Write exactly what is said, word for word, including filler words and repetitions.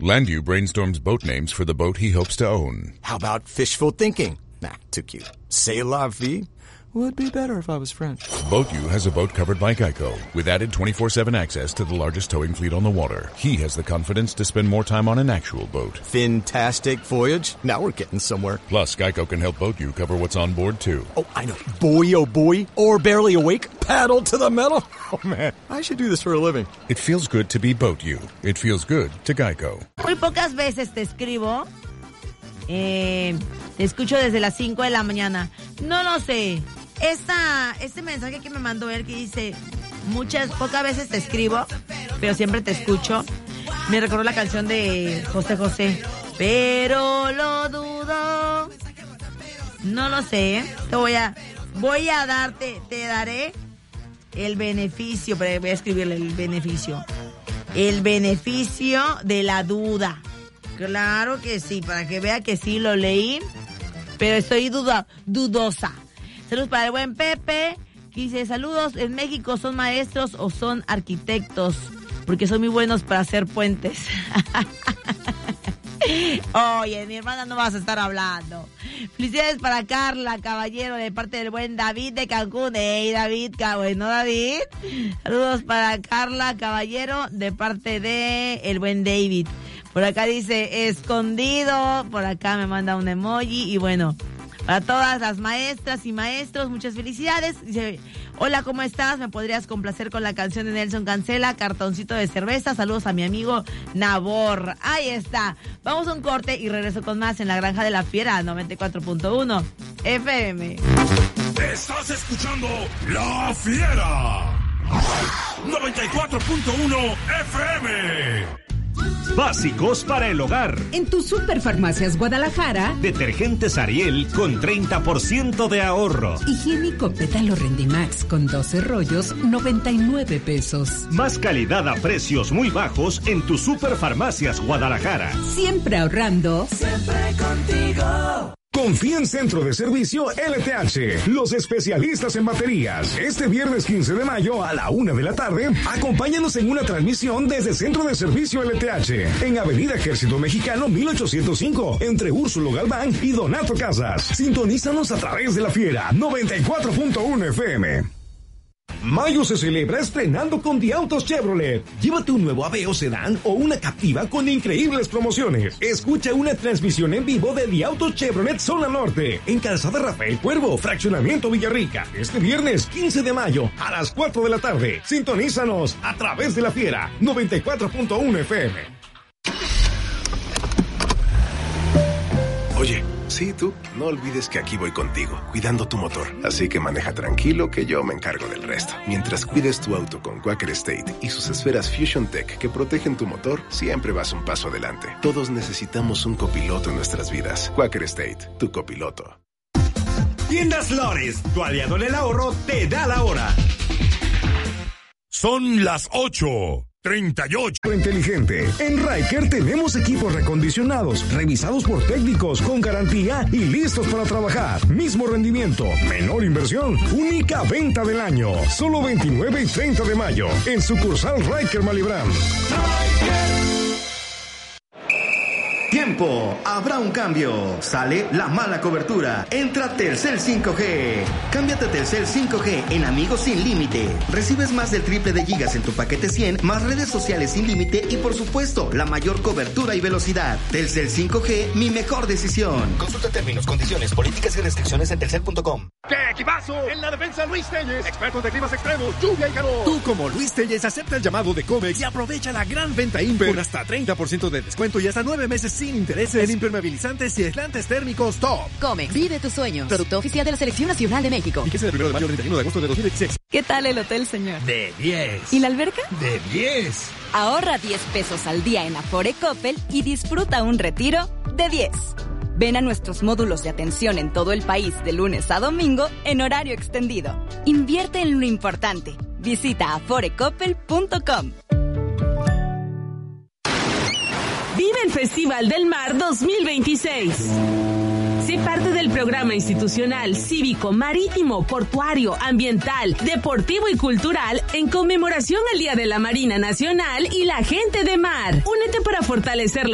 Landu brainstorms boat names for the boat he hopes to own. How about fishful thinking? Nah, too cute. C'est la vie would be better if I was French. BoatU has a boat covered by Geico with added twenty-four seven access to the largest towing fleet on the water. He has the confidence to spend more time on an actual boat. Fantastic voyage. Now we're getting somewhere. Plus, Geico can help BoatU cover what's on board, too. Oh, I know. Boy, oh boy. Or barely awake. Paddle to the metal. Oh, man. I should do this for a living. It feels good to be BoatU. It feels good to Geico. Muy pocas veces te escribo. Eh, te escucho desde las cinco de la mañana. No lo sé. Esta, este mensaje que me mandó él que dice, muchas, pocas veces te escribo, pero siempre te escucho. Me recordó la canción de José José. Pero lo dudo. No lo sé. Te voy a, voy a darte, te daré el beneficio, pero voy a escribirle el beneficio. El beneficio de la duda. Claro que sí, para que vea que sí lo leí, pero estoy duda, dudosa. Saludos para el buen Pepe, que dice, saludos, en México son maestros o son arquitectos, porque son muy buenos para hacer puentes. Oye, mi hermana no vas a estar hablando. Felicidades para Carla Caballero, de parte del buen David de Cancún. Hey, David, bueno, David. Saludos para Carla Caballero, de parte de el buen David. Por acá dice, escondido. Por acá me manda un emoji. Y bueno, para todas las maestras y maestros, muchas felicidades. Dice, hola, ¿cómo estás? ¿Me podrías complacer con la canción de Nelson Cancela, Cartoncito de Cerveza? Saludos a mi amigo Nabor. Ahí está. Vamos a un corte y regreso con más en La Granja de la Fiera, noventa y cuatro punto uno F M. Estás escuchando La Fiera, noventa y cuatro punto uno F M. Básicos para el hogar. En tu Superfarmacias Guadalajara, detergentes Ariel con treinta por ciento de ahorro. Higiénico Pétalo Rendimax con doce rollos, noventa y nueve pesos. Más calidad a precios muy bajos en tu Superfarmacias Guadalajara. Siempre ahorrando. Siempre contigo. Confía en Centro de Servicio L T H, los especialistas en baterías. Este viernes quince de mayo a la una de la tarde, acompáñanos en una transmisión desde Centro de Servicio L T H, en Avenida Ejército Mexicano mil ochocientos cinco, entre Úrsulo Galván y Donato Casas. Sintonízanos a través de La Fiera, noventa y cuatro punto uno F M. Mayo se celebra estrenando con The Autos Chevrolet. Llévate un nuevo Aveo sedán o una Captiva con increíbles promociones. Escucha una transmisión en vivo de The Autos Chevrolet Zona Norte en Calzada Rafael Cuervo, Fraccionamiento Villarrica. Este viernes quince de mayo a las cuatro de la tarde. Sintonízanos a través de La Fiera, noventa y cuatro punto uno F M. Oye, sí, tú, no olvides que aquí voy contigo, cuidando tu motor. Así que maneja tranquilo que yo me encargo del resto. Mientras cuides tu auto con Quaker State y sus esferas Fusion Tech que protegen tu motor, siempre vas un paso adelante. Todos necesitamos un copiloto en nuestras vidas. Quaker State, tu copiloto. Tiendas Lores, tu aliado en el ahorro, te da la hora. Son las ocho. treinta y ocho. Inteligente. En Ryker tenemos equipos recondicionados, revisados por técnicos con garantía y listos para trabajar. Mismo rendimiento, menor inversión, única venta del año. Solo veintinueve y treinta de mayo en sucursal Ryker Malibran. Tiempo, habrá un cambio. Sale la mala cobertura. Entra Telcel cinco G. Cámbiate a Telcel cinco G en Amigos Sin Límite. Recibes más del triple de gigas en tu paquete cien, más redes sociales sin límite y por supuesto, la mayor cobertura y velocidad. Telcel cinco G, mi mejor decisión. Consulta términos, condiciones, políticas y restricciones en telcel punto com. ¡Qué equipazo! En la defensa Luis Telles, expertos de climas extremos, lluvia y calor. Tú como Luis Telles acepta el llamado de Comex y aprovecha la gran venta Imper con hasta treinta por ciento de descuento y hasta nueve meses sin intereses en impermeabilizantes y aislantes térmicos top. Comex, vive tus sueños. Producto oficial de la Selección Nacional de México. Y que sea del primero de mayo al treinta y uno de agosto de dos mil dieciséis. ¿Qué tal el hotel, señor? De diez. ¿Y la alberca? De diez. Ahorra diez pesos al día en Afore Coppel y disfruta un retiro de diez. Ven a nuestros módulos de atención en todo el país de lunes a domingo en horario extendido. Invierte en lo importante. Visita afore coppel punto com. Vive el Festival del Mar dos mil veintiséis. Sé parte del programa institucional, cívico, marítimo, portuario, ambiental, deportivo y cultural en conmemoración al Día de la Marina Nacional y la Gente de Mar. Únete para fortalecer la